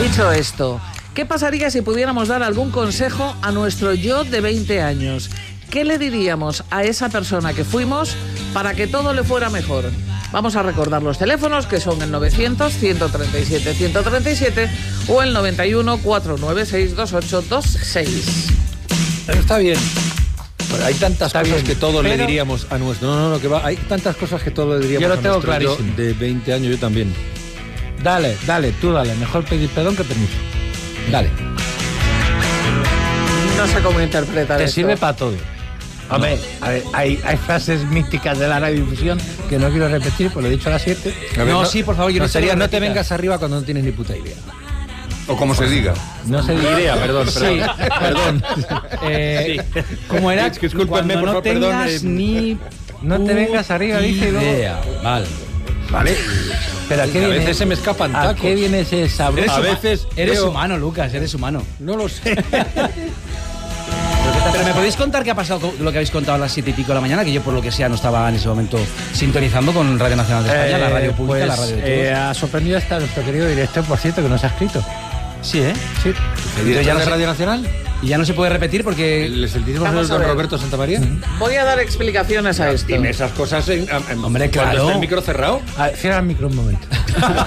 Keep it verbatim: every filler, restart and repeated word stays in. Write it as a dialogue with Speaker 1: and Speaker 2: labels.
Speaker 1: Dicho esto, ¿qué pasaría si pudiéramos dar algún consejo a nuestro yo de veinte años? ¿Qué le diríamos a esa persona que fuimos para que todo le fuera mejor? Vamos a recordar los teléfonos, que son el novecientos, ciento treinta y siete, ciento treinta y siete o el noventa y uno, cuatrocientos noventa y seis, veintiocho veintiséis.
Speaker 2: Está bien. Pero hay tantas
Speaker 3: Está
Speaker 2: cosas
Speaker 3: bien,
Speaker 2: que todos
Speaker 3: pero...
Speaker 2: le diríamos a nuestro... No, no, no, que va. Hay tantas cosas que todos le diríamos
Speaker 3: yo lo
Speaker 2: a
Speaker 3: tengo
Speaker 2: nuestro yo
Speaker 3: clarísimo.
Speaker 2: de veinte años, yo también.
Speaker 3: Dale, dale, tú dale. Mejor pedir perdón que permiso. Dale.
Speaker 1: No sé cómo interpretar
Speaker 3: Te
Speaker 1: esto.
Speaker 3: sirve para todo. Hombre, a ver, hay, hay frases místicas de la radiodifusión que no quiero repetir, pues lo he dicho a las siete.
Speaker 2: A ver,
Speaker 3: No, sí, por favor, yo
Speaker 2: no
Speaker 3: no
Speaker 2: sería,
Speaker 3: sé
Speaker 2: no te vengas arriba cuando no tienes ni puta idea.
Speaker 4: O como se diga.
Speaker 3: No sé
Speaker 2: Idea, perdón, perdón.
Speaker 3: Sí.
Speaker 2: Perdón.
Speaker 3: Eh, ¿Cómo era?
Speaker 2: Es que discúlpenme,
Speaker 3: Cuando
Speaker 2: por
Speaker 3: no
Speaker 2: favor, perdón,
Speaker 3: tengas
Speaker 2: eh,
Speaker 3: ni... No te vengas arriba, dice, y luego...
Speaker 2: Idea, vale.
Speaker 3: Vale. Pero ¿a qué
Speaker 2: A
Speaker 3: viene?
Speaker 2: veces se me escapan
Speaker 3: ¿A
Speaker 2: tacos.
Speaker 3: qué viene ese sabroso?
Speaker 2: A veces
Speaker 5: Eres
Speaker 2: creo-
Speaker 5: humano, Lucas, eres humano.
Speaker 2: No lo sé.
Speaker 5: Pero ¿me podéis contar qué ha pasado con lo que habéis contado a las siete y pico de la mañana? Que yo, por lo que sea, no estaba en ese momento sintonizando con Radio Nacional de España, la radio pública,
Speaker 3: pues,
Speaker 5: la radio de todos.
Speaker 3: eh, ha sorprendido hasta nuestro querido director, por cierto, que nos ha escrito.
Speaker 5: Sí, ¿eh?
Speaker 3: Sí.
Speaker 2: ¿El
Speaker 5: ya no
Speaker 2: de
Speaker 5: sé-
Speaker 2: Radio Nacional?
Speaker 5: Y ya no se puede repetir porque...
Speaker 2: ¿El excelentísimo
Speaker 1: Vamos
Speaker 2: señor
Speaker 1: a
Speaker 2: don
Speaker 1: ver.
Speaker 2: Roberto Santamaría?
Speaker 1: Voy a dar explicaciones a esto.
Speaker 2: Dime esas cosas en, en-
Speaker 5: Hombre,
Speaker 2: cuando
Speaker 5: claro.
Speaker 2: esté el micro cerrado.
Speaker 3: A ver, cierra el micro un momento.